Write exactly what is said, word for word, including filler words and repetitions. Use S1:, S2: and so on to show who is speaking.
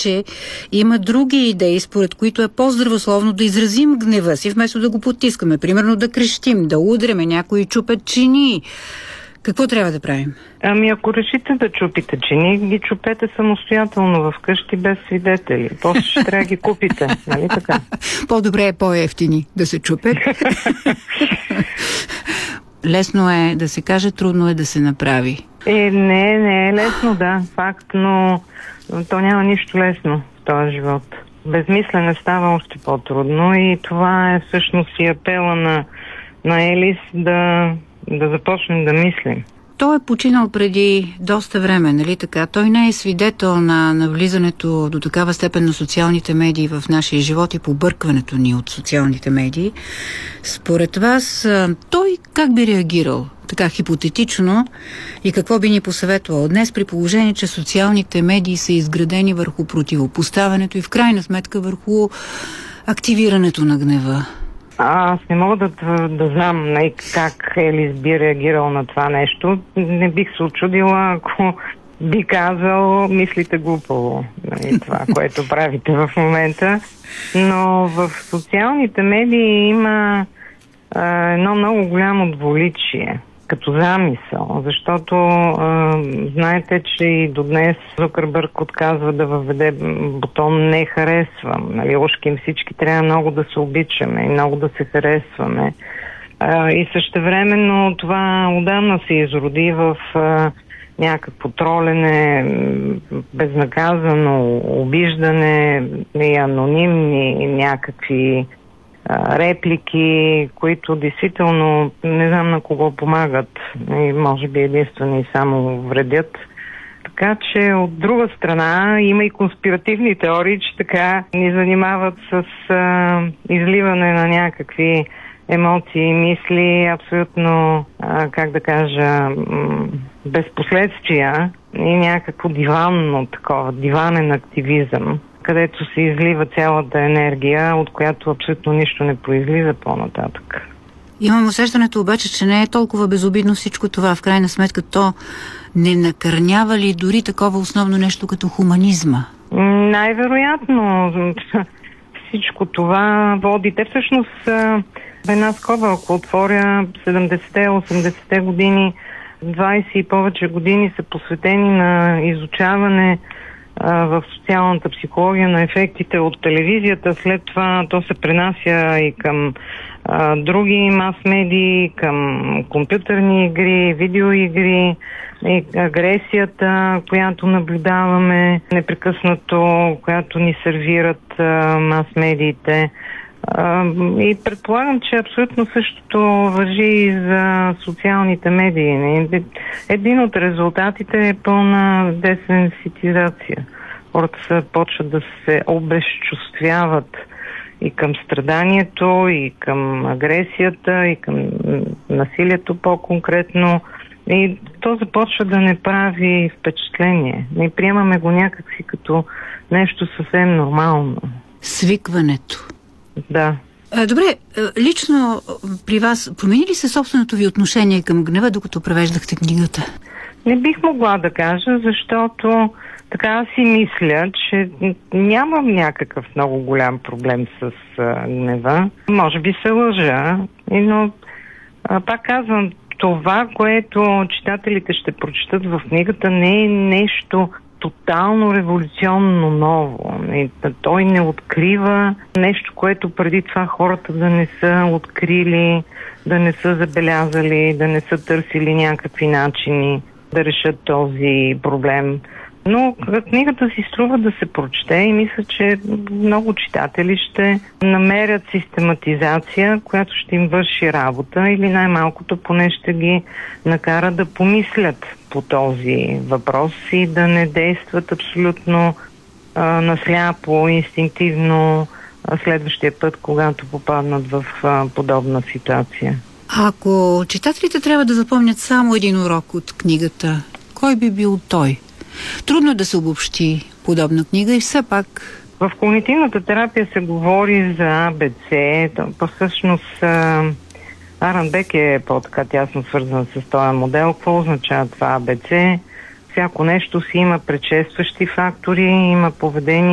S1: че има други идеи, според които е по-здравословно да изразим гнева си, вместо да го потискаме. Примерно да крещим, да удреме, някои чупят чини. Какво трябва да правим?
S2: Ами ако решите да чупите чини, ги чупете самостоятелно вкъщи без свидетели. После ще трябва да ги купите, нали така?
S1: По-добре е по-евтини да се чупят. Лесно е да се каже, трудно е да се направи.
S2: Е, не, не е лесно, да, факт, но то няма нищо лесно в този живот. Без мислене става още по-трудно и това е всъщност и апела на, на Елис да, да започнем да мислим.
S1: Той е починал преди доста време, нали така? Той не е свидетел на, на влизането до такава степен на социалните медии в нашия живот и побъркването ни от социалните медии. Според вас, той как би реагирал? Така хипотетично и какво би ни посъветвал днес при положение, че социалните медии са изградени върху противопоставянето и в крайна сметка върху активирането на гнева?
S2: Аз не мога да, да, да знам не, как Елис би реагирал на това нещо. Не бих се очудила, ако би казал, мислите глупаво, нали, това, което правите в момента. Но в социалните медии има а, едно много голямо двуличие като замисъл, защото а, знаете, че и до днес Зукърбърг отказва да въведе бутон "не харесвам". Нали, ушким всички трябва много да се обичаме и много да се харесваме. А, и същевременно това отдавна се изроди в а, някакво тролене, безнаказано обиждане, и анонимни някакви реплики, които действително не знам на кого помагат и може би единствено и само вредят. Така че от друга страна има и конспиративни теории, че така ни занимават с а, изливане на някакви емоции и мисли, абсолютно, а, как да кажа, м- без последствия и някакво диванно такова, диванен активизъм, където се излива цялата енергия, от която абсолютно нищо не произлиза по-нататък.
S1: Имам усещането обаче, че не е толкова безобидно всичко това. В крайна сметка то не накърнява ли дори такова основно нещо като хуманизма?
S2: Най-вероятно всичко това води. Те всъщност една скоба, ако отворя седемдесетте-осемдесетте години, двайсет и повече години са посветени на изучаване в социалната психология на ефектите от телевизията. След това то се пренася и към а, други мас-медии, към компютърни игри, видеоигри, и агресията, която наблюдаваме непрекъснато, която ни сервират а, мас-медиите. А, и предполагам, че абсолютно същото важи и за социалните медии. Един от резултатите е пълна десенситизация. Хората се почват да се обезчувствяват и към страданието, и към агресията, и към насилието по-конкретно. И то започва да не прави впечатление. Не приемаме го някакси като нещо съвсем нормално.
S1: Свикването.
S2: Да.
S1: Добре, лично при вас промени ли се собственото ви отношение към гнева, докато превеждахте книгата?
S2: Не бих могла да кажа, защото така си мисля, че нямам някакъв много голям проблем с а, гнева. Може би се лъжа, но а, пак казвам, това, което читателите ще прочитат в книгата, не е нещо тотално революционно ново. И, той не открива нещо, което преди това хората да не са открили, да не са забелязали, да не са търсили някакви начини да решат този проблем. Но книгата си струва да се прочете и мисля, че много читатели ще намерят систематизация, която ще им върши работа или най-малкото поне ще ги накара да помислят по този въпрос и да не действат абсолютно а, насляпо, инстинктивно а, следващия път, когато попаднат в а, подобна ситуация.
S1: Ако читателите трябва да запомнят само един урок от книгата, кой би бил той? Трудно да се обобщи подобна книга и все пак...
S2: В когнитивната терапия се говори за А Б С. То всъщност Аран Бек е по-така тясно свързан с този модел. Какво означава това А Б С? Всяко нещо си има предшестващи фактори, има поведение